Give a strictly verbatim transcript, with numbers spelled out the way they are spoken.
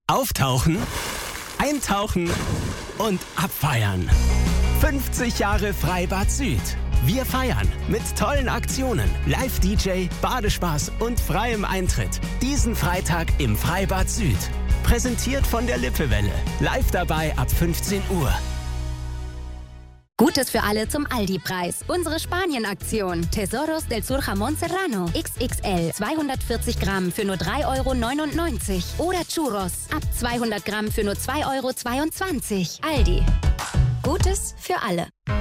Auftauchen, eintauchen und abfeiern. fünfzig Jahre Freibad Süd. Wir feiern mit tollen Aktionen, Live-D J, Badespaß und freiem Eintritt. Diesen Freitag im Freibad Süd. Präsentiert von der Lippewelle. Live dabei ab fünfzehn Uhr. Gutes für alle zum Aldi-Preis. Unsere Spanien-Aktion. Tesoros del Sur Jamón Serrano. X X L. zweihundertvierzig Gramm für nur drei Euro neunundneunzig. Oder Churros. Ab zweihundert Gramm für nur zwei Euro zweiundzwanzig. Aldi. Gutes für alle.